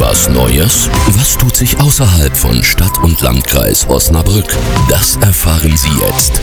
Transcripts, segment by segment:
Was Neues? Was tut sich außerhalb von Stadt und Landkreis Osnabrück? Das erfahren Sie jetzt.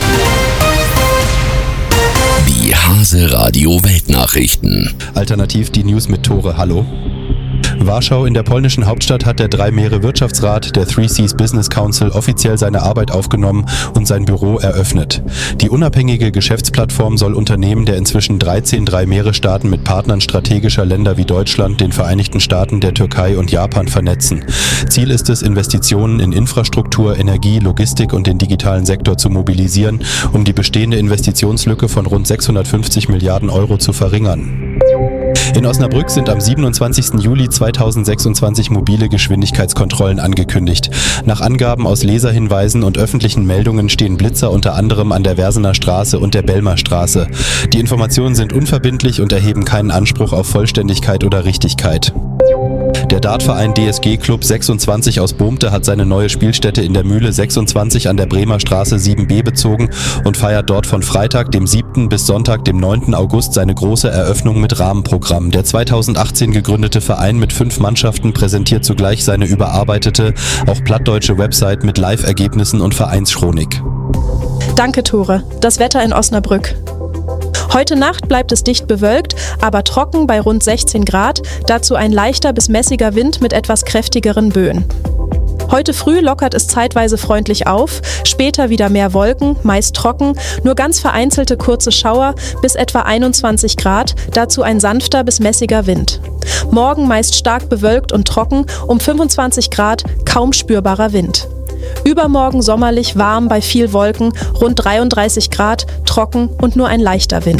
Die Hase Radio Weltnachrichten. Alternativ die News mit Tore. Hallo. Warschau in der polnischen Hauptstadt hat der Drei-Meere-Wirtschaftsrat, der Three Seas Business Council, offiziell seine Arbeit aufgenommen und sein Büro eröffnet. Die unabhängige Geschäftsplattform soll Unternehmen der inzwischen 13 Drei-Meere-Staaten mit Partnern strategischer Länder wie Deutschland, den Vereinigten Staaten, der Türkei und Japan vernetzen. Ziel ist es, Investitionen in Infrastruktur, Energie, Logistik und den digitalen Sektor zu mobilisieren, um die bestehende Investitionslücke von rund 650 Milliarden Euro zu verringern. In Osnabrück sind am 27. Juli 2026 mobile Geschwindigkeitskontrollen angekündigt. Nach Angaben aus Leserhinweisen und öffentlichen Meldungen stehen Blitzer unter anderem an der Wersener Straße und der Belmer Straße. Die Informationen sind unverbindlich und erheben keinen Anspruch auf Vollständigkeit oder Richtigkeit. Der Dartverein DSG Club 26 aus Bohmte hat seine neue Spielstätte in der Mühle 26 an der Bremer Straße 7b bezogen und feiert dort von Freitag, dem 7. bis Sonntag, dem 9. August seine große Eröffnung mit Rahmenprogramm. Der 2018 gegründete Verein mit 5 Mannschaften präsentiert zugleich seine überarbeitete, auch plattdeutsche Website mit Live-Ergebnissen und Vereinschronik. Danke, Tore. Das Wetter in Osnabrück. Heute Nacht bleibt es dicht bewölkt, aber trocken bei rund 16 Grad, dazu ein leichter bis mäßiger Wind mit etwas kräftigeren Böen. Heute früh lockert es zeitweise freundlich auf, später wieder mehr Wolken, meist trocken, nur ganz vereinzelte kurze Schauer bis etwa 21 Grad, dazu ein sanfter bis mäßiger Wind. Morgen meist stark bewölkt und trocken, um 25 Grad, kaum spürbarer Wind. Übermorgen sommerlich warm bei viel Wolken, rund 33 Grad, trocken und nur ein leichter Wind.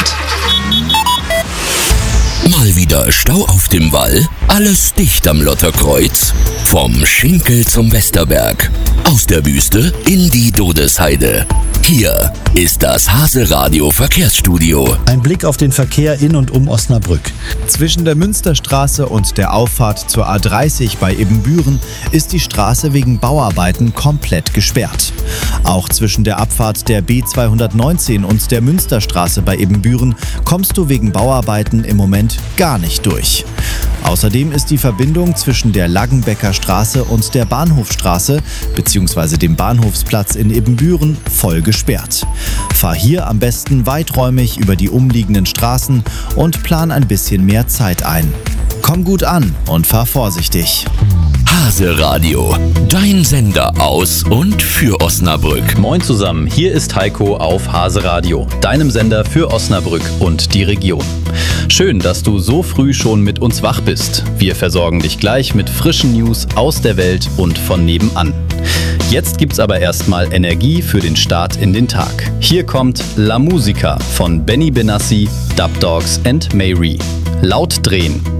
Mal wieder Stau auf dem Wall? Alles dicht am Lotterkreuz? Vom Schinkel zum Westerberg. Aus der Wüste in die Dodesheide. Hier ist das Hase Radio Verkehrsstudio. Ein Blick auf den Verkehr in und um Osnabrück. Zwischen der Münsterstraße und der Auffahrt zur A30 bei Ebenbüren ist die Straße wegen Bauarbeiten komplett gesperrt. Auch zwischen der Abfahrt der B219 und der Münsterstraße bei Ebenbüren kommst du wegen Bauarbeiten im Moment gar nicht durch. Außerdem ist die Verbindung zwischen der Laggenbecker Straße und der Bahnhofstraße bzw. dem Bahnhofsplatz in Ebenbüren voll gesperrt. Fahr hier am besten weiträumig über die umliegenden Straßen und plan ein bisschen mehr Zeit ein. Komm gut an und fahr vorsichtig. Hase Radio, dein Sender aus und für Osnabrück. Moin zusammen, hier ist Heiko auf Hase Radio, deinem Sender für Osnabrück und die Region. Schön, dass du so früh schon mit uns wach bist. Wir versorgen dich gleich mit frischen News aus der Welt und von nebenan. Jetzt gibt's aber erstmal Energie für den Start in den Tag. Hier kommt La Musica von Benny Benassi, Dub Dogs and Mayri. Laut drehen.